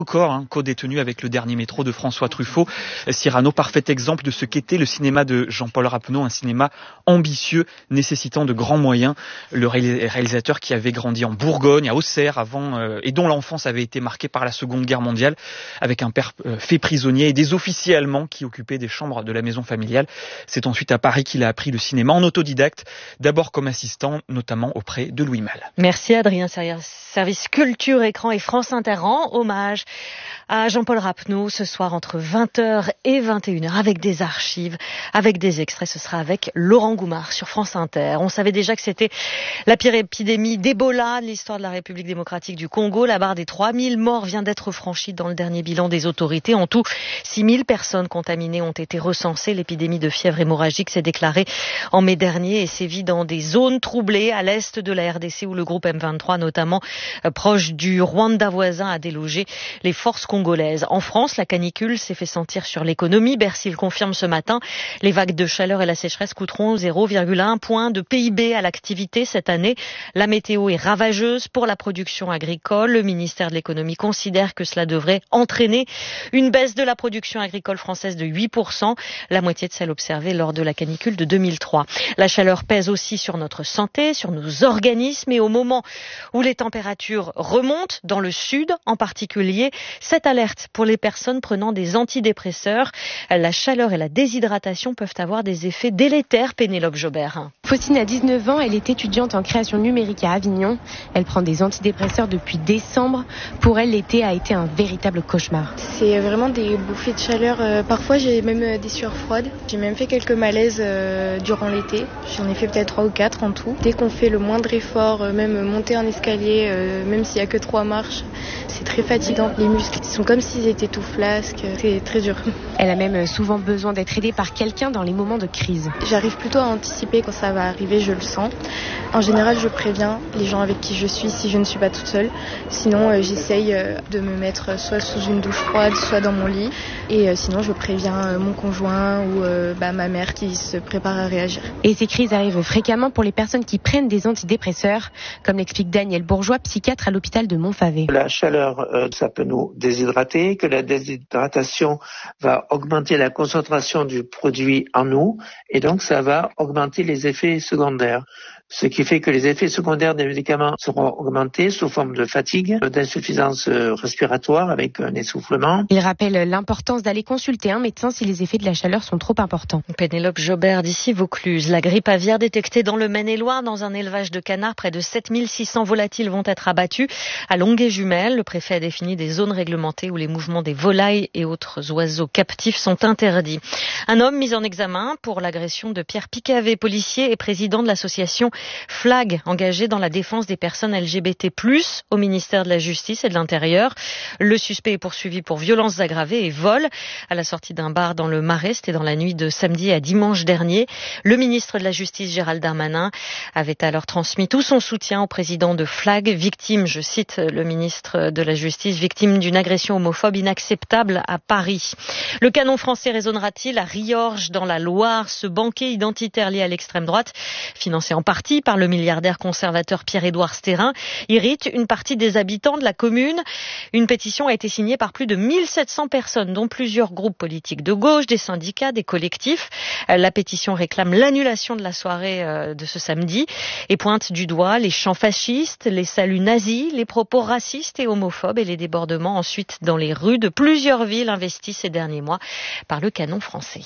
Encore, co-détenu avec le dernier métro de François Truffaut. Cyrano, parfait exemple de ce qu'était le cinéma de Jean-Paul Rappeneau, un cinéma ambitieux, nécessitant de grands moyens. Le réalisateur qui avait grandi en Bourgogne, à Auxerre, et dont l'enfance avait été marquée par la Seconde Guerre mondiale, avec un père fait prisonnier et des officiers allemands qui occupaient des chambres de la maison familiale. C'est ensuite à Paris qu'il a appris le cinéma en autodidacte, d'abord comme assistant, notamment auprès de Louis Malle. Merci Adrien, service Culture Écran et France Inter rend hommage à Jean-Paul Rappeneau ce soir entre 20h et 21h avec des archives, avec des extraits. Ce sera avec Laurent Goumard sur France Inter. On savait déjà que c'était la pire épidémie d'Ebola de l'histoire de la République démocratique du Congo. La barre des 3000 morts vient d'être franchie dans le dernier bilan des autorités. En tout, 6000 personnes contaminées ont été recensées. L'épidémie de fièvre hémorragique s'est déclarée en mai dernier et sévit dans des zones troublées à l'est de la RDC où le groupe M23, notamment proche du Rwanda voisin, a délogé les forces congolaises. En France, la canicule s'est fait sentir sur l'économie. Bercy le confirme ce matin. Les vagues de chaleur et la sécheresse coûteront 0,1 point de PIB à l'activité cette année. La météo est ravageuse pour la production agricole. Le ministère de l'économie considère que cela devrait entraîner une baisse de la production agricole française de 8%, la moitié de celle observée lors de la canicule de 2003. La chaleur pèse aussi sur notre santé, sur nos organismes, et au moment où les températures remontent dans le sud en particulier, cette alerte pour les personnes prenant des antidépresseurs. La chaleur et la déshydratation peuvent avoir des effets délétères. Pénélope Jobert. Faustine a 19 ans, elle est étudiante en création numérique à Avignon. Elle prend des antidépresseurs depuis décembre. Pour elle, l'été a été un véritable cauchemar. C'est vraiment des bouffées de chaleur. Parfois, j'ai même des sueurs froides. J'ai même fait quelques malaises durant l'été. J'en ai fait peut-être 3 ou 4 en tout. Dès qu'on fait le moindre effort, même monter un escalier, même s'il n'y a que 3 marches, c'est très fatigant. Les muscles sont comme s'ils étaient tout flasques. C'est très dur. Elle a même souvent besoin d'être aidée par quelqu'un dans les moments de crise. J'arrive plutôt à anticiper quand ça va arriver, je le sens. En général, je préviens les gens avec qui je suis si je ne suis pas toute seule. Sinon, j'essaye de me mettre soit sous une douche froide, soit dans mon lit. Et sinon, je préviens mon conjoint ou ma mère qui se prépare à réagir. Et ces crises arrivent fréquemment pour les personnes qui prennent des antidépresseurs, comme l'explique Daniel Bourgeois, psychiatre à l'hôpital de Montfavet. La chaleur, ça peut nous déshydrater, que la déshydratation va augmenter la concentration du produit en nous, et donc ça va augmenter les effets secondaires. Ce qui fait que les effets secondaires des médicaments seront augmentés sous forme de fatigue, d'insuffisance respiratoire avec un essoufflement. Il rappelle l'importance d'aller consulter un médecin si les effets de la chaleur sont trop importants. Pénélope Jobert d'ici Vaucluse. La grippe aviaire détectée dans le Maine-et-Loire dans un élevage de canards. Près de 7600 volatiles vont être abattus à Longuet-Jumelles. Le préfet a défini des zones réglementées où les mouvements des volailles et autres oiseaux captifs sont interdits. Un homme mis en examen pour l'agression de Pierre Picavet, policier et président de l'association FLAG, engagé dans la défense des personnes LGBT+, au ministère de la Justice et de l'Intérieur. Le suspect est poursuivi pour violences aggravées et vol à la sortie d'un bar dans le Marais. C'était dans la nuit de samedi à dimanche dernier. Le ministre de la Justice, Gérald Darmanin, avait alors transmis tout son soutien au président de FLAG, victime, je cite le ministre de la Justice, victime d'une agression homophobe inacceptable à Paris. Le canon français résonnera-t-il à Riorges dans la Loire? Ce banquet identitaire lié à l'extrême droite, financé en partie par le milliardaire conservateur Pierre-Édouard Stérin, irrite une partie des habitants de la commune. Une pétition a été signée par plus de 1700 personnes, dont plusieurs groupes politiques de gauche, des syndicats, des collectifs. La pétition réclame l'annulation de la soirée de ce samedi et pointe du doigt les chants fascistes, les saluts nazis, les propos racistes et homophobes et les débordements ensuite dans les rues de plusieurs villes investies ces derniers mois par le canon français.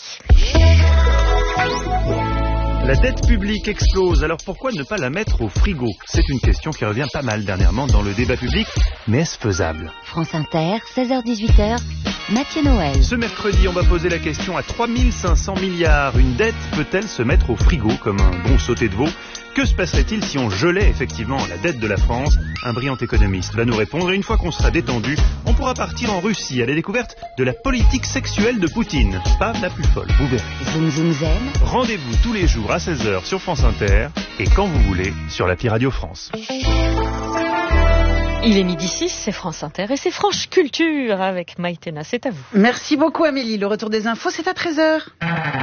La dette publique explose, alors pourquoi ne pas la mettre au frigo? C'est une question qui revient pas mal dernièrement dans le débat public, mais est-ce faisable? France Inter, 16h-18h, Mathieu Noël. Ce mercredi, on va poser la question à 3500 milliards. Une dette peut-elle se mettre au frigo comme un bon sauté de veau? Que se passerait-il si on gelait effectivement la dette de la France? Un brillant économiste va nous répondre et une fois qu'on sera détendu, on pourra partir en Russie à la découverte de la politique sexuelle de Poutine. Pas la plus folle, vous verrez. Zoom Zoom Zen. Rendez-vous tous les jours à 16h sur France Inter et quand vous voulez sur l'appli Radio France. Il est midi 6, c'est France Inter et c'est France Culture avec Maïtena, c'est à vous. Merci beaucoup Amélie, le retour des infos c'est à 13h.